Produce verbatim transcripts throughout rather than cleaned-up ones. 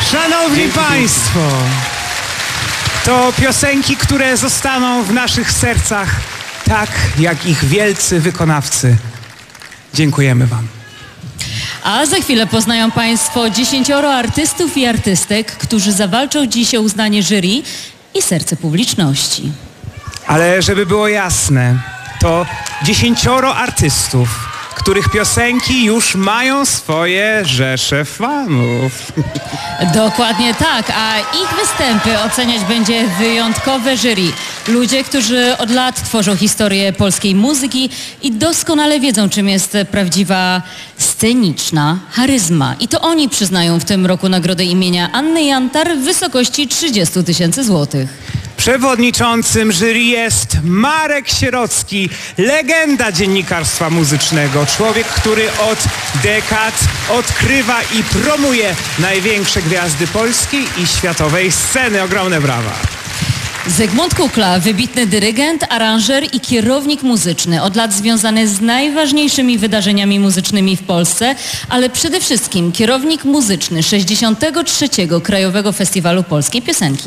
Szanowni Państwo, to piosenki, które zostaną w naszych sercach, tak jak ich wielcy wykonawcy. Dziękujemy Wam. A za chwilę poznają Państwo dziesięcioro artystów i artystek, którzy zawalczą dziś o uznanie jury i serce publiczności. Ale żeby było jasne, to dziesięcioro artystów, których piosenki już mają swoje rzesze fanów. Dokładnie tak, a ich występy oceniać będzie wyjątkowe jury. Ludzie, którzy od lat tworzą historię polskiej muzyki i doskonale wiedzą, czym jest prawdziwa sceniczna charyzma. I to oni przyznają w tym roku nagrodę imienia Anny Jantar w wysokości trzydziestu tysięcy złotych. Przewodniczącym jury jest Marek Sierocki, legenda dziennikarstwa muzycznego. Człowiek, który od dekad odkrywa i promuje największe gwiazdy polskiej i światowej sceny. Ogromne brawa. Zygmunt Kukla, wybitny dyrygent, aranżer i kierownik muzyczny, od lat związany z najważniejszymi wydarzeniami muzycznymi w Polsce, ale przede wszystkim kierownik muzyczny sześćdziesiątego trzeciego Krajowego Festiwalu Polskiej Piosenki.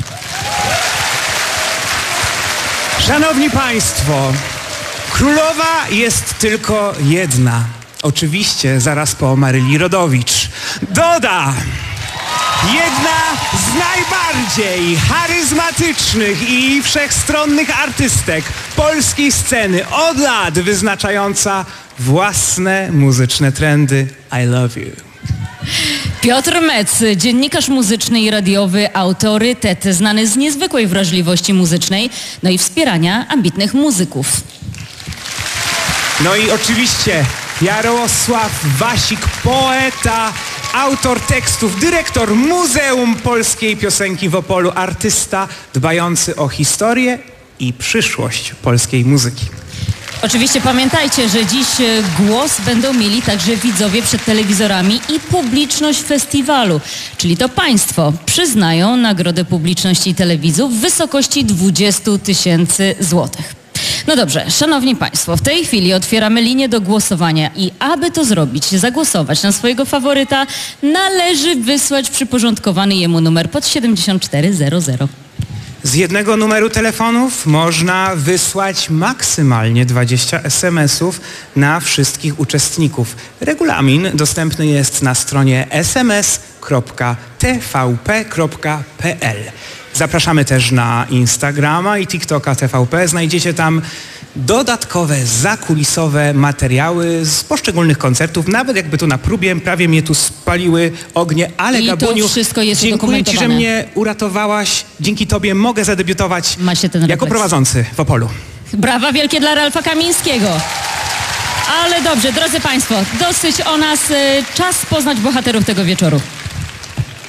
Szanowni Państwo, królowa jest tylko jedna. Oczywiście zaraz po Maryli Rodowicz. Doda! Jedna z najbardziej charyzmatycznych i wszechstronnych artystek polskiej sceny, od lat wyznaczająca własne muzyczne trendy. I love you. Piotr Metz, dziennikarz muzyczny i radiowy, autorytet, znany z niezwykłej wrażliwości muzycznej, no i wspierania ambitnych muzyków. No i oczywiście Jarosław Wasik, poeta, autor tekstów, dyrektor Muzeum Polskiej Piosenki w Opolu, artysta dbający o historię i przyszłość polskiej muzyki. Oczywiście pamiętajcie, że dziś głos będą mieli także widzowie przed telewizorami i publiczność festiwalu, czyli to Państwo przyznają nagrodę publiczności i telewizów w wysokości dwudziestu tysięcy złotych. No dobrze, szanowni Państwo, w tej chwili otwieramy linię do głosowania i aby to zrobić, zagłosować na swojego faworyta, należy wysłać przyporządkowany jemu numer pod siedemdziesiąt cztery zero zero. Z jednego numeru telefonów można wysłać maksymalnie dwadzieścia es em esów na wszystkich uczestników. Regulamin dostępny jest na stronie es em es kropka t v p kropka p l. Zapraszamy też na Instagrama i TikToka T V P. Znajdziecie tam dodatkowe, zakulisowe materiały z poszczególnych koncertów. Nawet jakby tu na próbie prawie mnie tu spaliły ognie, ale I Gabuniu, to wszystko jest dziękuję Ci, że udokumentowane. mnie uratowałaś. Dzięki Tobie mogę zadebiutować Ma się ten jako refleks. prowadzący w Opolu. Brawa wielkie dla Ralfa Kamińskiego. Ale dobrze, drodzy Państwo, dosyć o nas. Czas poznać bohaterów tego wieczoru.